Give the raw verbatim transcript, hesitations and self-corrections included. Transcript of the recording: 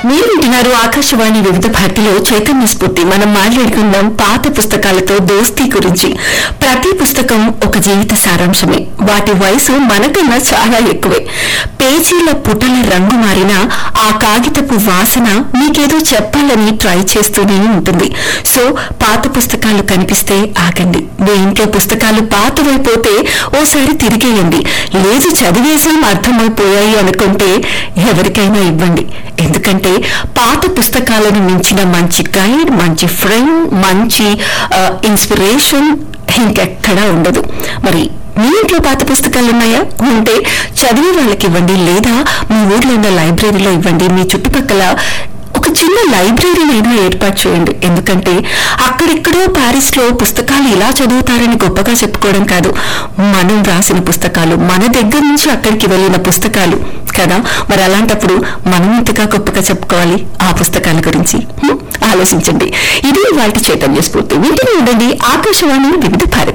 మీరు వింటున్నారు ఆకాశవాణి వివిధ భారతిలో చైతన్య స్ఫూర్తి. మనం మాట్లాడుకుందాం పాత పుస్తకాలతో దోస్తీ గురించి. ప్రతి పుస్తకం ఒక జీవిత సారాంశమే. వాటి వయసు మనకన్నా చాలా ఎక్కువే. పేజీల పుటల రంగు మారినా ఆ కాగితపు వాసన మీకేదో చెప్పాలని ట్రై చేస్తూనే ఉంటుంది. సో పాత పుస్తకాలు కనిపిస్తే ఆగండి. మీ ఇంట్లో పుస్తకాలు పాతవైపోతే ఓసారి తిరిగేయండి. లేదు చదివేసాం అర్థమైపోయాయి అనుకుంటే ఎవరికైనా ఇవ్వండి. ఎందుకంటే పాత పుస్తకాలను మించిన మంచి గైడ్, మంచి ఫ్రెండ్, మంచి ఇన్స్పిరేషన్ ఇంకెక్కడా ఉండదు. మరి మీ ఇంట్లో పాత పుస్తకాలు ఉన్నాయా? ఉంటే చదివే వాళ్ళకి ఇవ్వండి, లేదా మీ ఊర్లో ఉన్న లైబ్రరీలో ఇవ్వండి. మీ చుట్టుపక్కల ఒక చిన్న లైబ్రరీనైనా ఏర్పాటు చేయండి. ఎందుకంటే అక్కడిక్కడో ప్యారిస్ లో పుస్తకాలు ఇలా చదువుతారని గొప్పగా చెప్పుకోవడం కాదు, మనం రాసిన పుస్తకాలు, మన దగ్గర నుంచి అక్కడికి వెళ్ళిన పుస్తకాలు కదా. మరి అలాంటప్పుడు మనం ఇంతగా గొప్పగా చెప్పుకోవాలి ఆ పుస్తకాల గురించి. ఆలోచించండి. ఇది వాటి చైతన్య స్ఫూర్తి. వీటిని ఉండండి ఆకాశవాణి వివిధ భారతి.